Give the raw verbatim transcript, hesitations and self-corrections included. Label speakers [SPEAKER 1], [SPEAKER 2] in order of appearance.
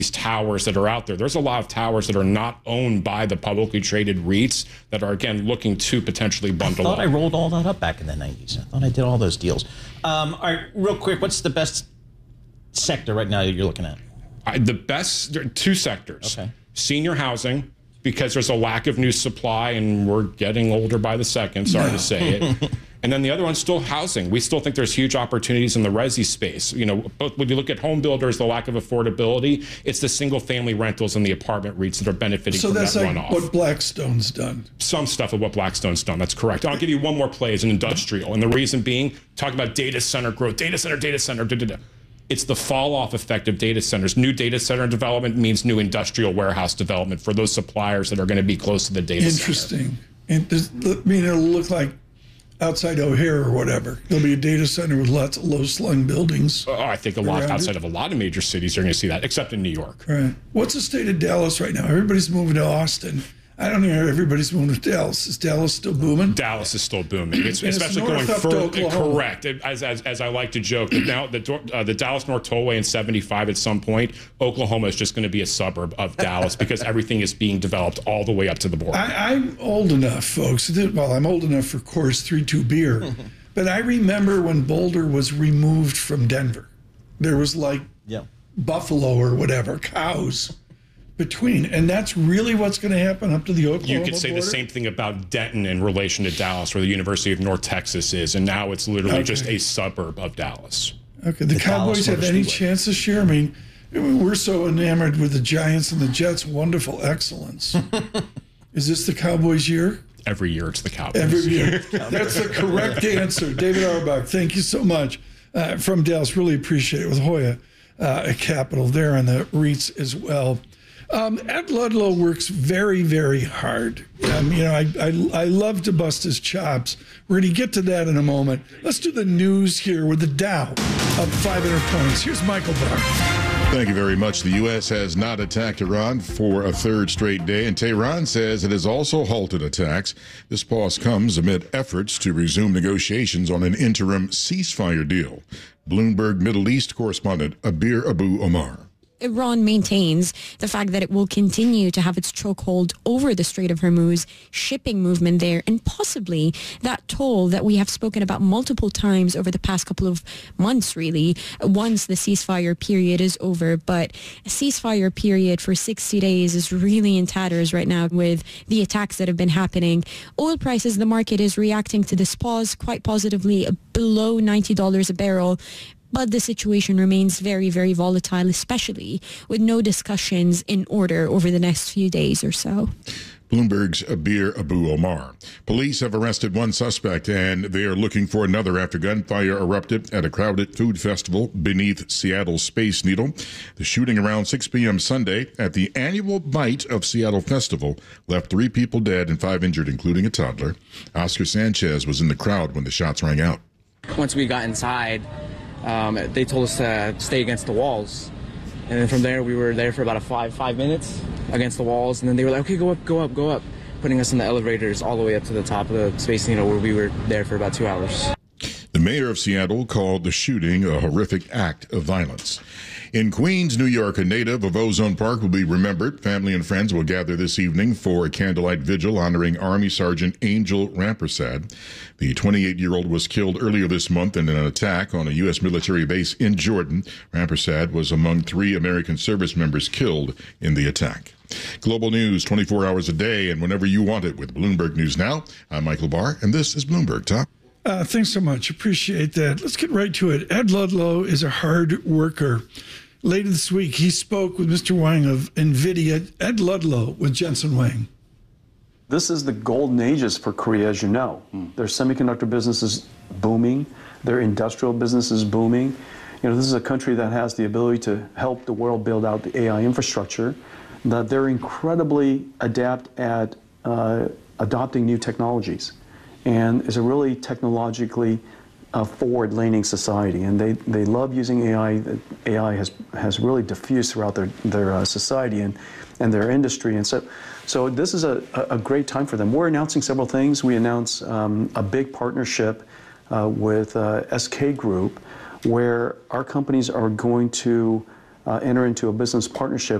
[SPEAKER 1] these towers that are out there. There's a lot of towers that are not owned by the publicly traded REITs that are, again, looking to potentially bundle
[SPEAKER 2] I thought
[SPEAKER 1] up.
[SPEAKER 2] I rolled all that up back in the nineties. I thought I did all those deals. Um, all right, real quick, what's the best sector right now that you're looking at?
[SPEAKER 1] I, the best, there are two sectors.
[SPEAKER 2] Okay.
[SPEAKER 1] Senior housing, because there's a lack of new supply and we're getting older by the second, sorry no. to say it. And then the other one's still housing. We still think there's huge opportunities in the resi space. You know, both when you look at home builders, the lack of affordability, it's the single family rentals and the apartment REITs that are benefiting
[SPEAKER 3] so
[SPEAKER 1] from that
[SPEAKER 3] like
[SPEAKER 1] runoff.
[SPEAKER 3] What Blackstone's done.
[SPEAKER 1] Some stuff of what Blackstone's done. That's correct. I'll give you one more play as an industrial. And the reason being, talking about data center growth, data center, data center, da, da, da. It's the fall-off effect of data centers. New data center development means new industrial warehouse development for those suppliers that are going to be close to the data
[SPEAKER 3] Interesting.
[SPEAKER 1] center.
[SPEAKER 3] Interesting. I mean, it'll look like outside O'Hare or whatever. There'll be a data center with lots of low-slung buildings.
[SPEAKER 1] Oh, I think a lot outside it. of a lot of major cities you're going to see that, except in New York.
[SPEAKER 3] Right. What's the state of Dallas right now? Everybody's moving to Austin. I don't hear everybody's moving to Dallas. Is Dallas still booming?
[SPEAKER 1] Dallas is still booming. It's,
[SPEAKER 3] it's
[SPEAKER 1] especially going further. Correct. As, as as I like to joke, now the uh, the Dallas North Tollway in seventy-five at some point, Oklahoma is just going to be a suburb of Dallas because everything is being developed all the way up to the border.
[SPEAKER 3] I, I'm old enough, folks. Well, I'm old enough for Coors three two beer, but I remember when Boulder was removed from Denver. There was like
[SPEAKER 2] yeah.
[SPEAKER 3] buffalo or whatever, cows. Between, and that's really what's going to happen up to the Oklahoma
[SPEAKER 1] You could say
[SPEAKER 3] border?
[SPEAKER 1] the same thing about Denton in relation to Dallas, where the University of North Texas is, and now it's literally okay. just a suburb of Dallas.
[SPEAKER 3] Okay, the, the Cowboys have any chance this year? I mean, we're so enamored with the Giants and the Jets' wonderful excellence. Is this the Cowboys' year?
[SPEAKER 1] Every year it's the Cowboys.
[SPEAKER 3] Every year. That's the correct answer. David Auerbach, thank you so much. Uh, from Dallas, really appreciate it, with Hoya uh, Capital there on the REITs as well. Um, Ed Ludlow works very, very hard. Um, you know, I, I I love to bust his chops. We're going to get to that in a moment. Let's do the news here with the Dow up five hundred points. Here's Michael Barr.
[SPEAKER 4] Thank you very much. The U S has not attacked Iran for a third straight day, and Tehran says it has also halted attacks. This pause comes amid efforts to resume negotiations on an interim ceasefire deal. Bloomberg Middle East correspondent Abir Abu Omar.
[SPEAKER 5] Iran maintains the fact that it will continue to have its chokehold over the Strait of Hormuz, shipping movement there, and possibly that toll that we have spoken about multiple times over the past couple of months, really, once the ceasefire period is over. But a ceasefire period for sixty days is really in tatters right now with the attacks that have been happening. Oil prices, the market is reacting to this pause quite positively, below ninety dollars a barrel. But the situation remains very, very volatile, especially with no discussions in order over the next few days or so.
[SPEAKER 4] Bloomberg's Abir Abu Omar. Police have arrested one suspect, and they are looking for another after gunfire erupted at a crowded food festival beneath Seattle's Space Needle. The shooting around six p.m. Sunday at the annual Bite of Seattle Festival left three people dead and five injured, including a toddler. Oscar Sanchez was in the crowd when the shots rang out.
[SPEAKER 6] Once we got inside, Um, they told us to stay against the walls, and then from there we were there for about a five five minutes against the walls, and then they were like, okay, go up, go up, go up, putting us in the elevators all the way up to the top of the Space Needle, where we were there for about two hours.
[SPEAKER 4] The mayor of Seattle called the shooting a horrific act of violence. In Queens, New York, a native of Ozone Park will be remembered. Family and friends will gather this evening for a candlelight vigil honoring Army Sergeant Angel Rampersad. The twenty-eight-year-old was killed earlier this month in an attack on a U S military base in Jordan. Rampersad was among three American service members killed in the attack. Global news twenty-four hours a day and whenever you want it with Bloomberg News Now. I'm Michael Barr, and this is Bloomberg Top.
[SPEAKER 3] Uh, thanks so much. Appreciate that. Let's get right to it. Ed Ludlow is a hard worker. Later this week, he spoke with Mister Wang of NVIDIA. Ed Ludlow with Jensen Wang.
[SPEAKER 7] This is the golden ages for Korea, as you know. Mm. Their semiconductor business is booming. Their industrial business is booming. You know, this is a country that has the ability to help the world build out the A I infrastructure, that they're incredibly adept at uh, adopting new technologies, and is a really technologically uh, forward-leaning society. And they, they love using A I. A I has, has really diffused throughout their, their uh, society and, and their industry. And so, so this is a, a great time for them. We're announcing several things. We announced um, a big partnership uh, with uh, S K Group, where our companies are going to uh, enter into a business partnership